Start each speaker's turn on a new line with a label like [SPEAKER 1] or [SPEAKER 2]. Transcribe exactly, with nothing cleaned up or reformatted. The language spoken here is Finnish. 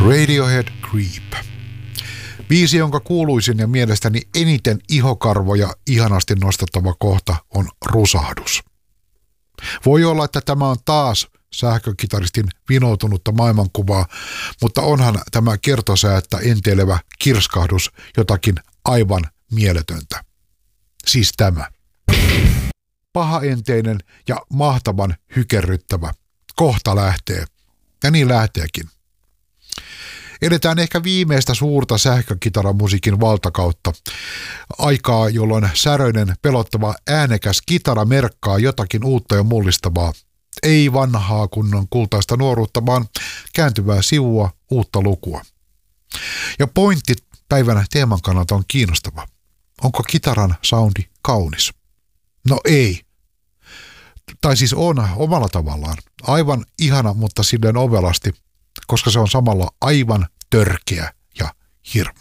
[SPEAKER 1] Radiohead Creep. Biisi, jonka kuuluisin ja mielestäni eniten ihokarvoja ihanasti nostattava kohta on rusahdus. Voi olla, että tämä on taas sähkökitaristin vinoutunutta maailmankuvaa, mutta onhan tämä kertosäättä enteilevä kirskahdus jotakin aivan mieletöntä. Siis tämä. Pahaenteinen ja mahtavan hykerryttävä. Kohta lähtee. Ja niin lähteekin. Edetään ehkä viimeistä suurta sähkökitaramusiikin valtakautta. Aikaa, jolloin säröinen, pelottava, äänekäs kitara merkkaa jotakin uutta ja mullistavaa. Ei vanhaa kunnon kultaista nuoruutta, vaan kääntyvää sivua, uutta lukua. Ja pointti päivänä teeman kannalta on kiinnostava. Onko kitaran soundi kaunis? No ei. Tai siis on omalla tavallaan. Aivan ihana, mutta silleen ovelasti, koska se on samalla aivan törkeä ja hirmu.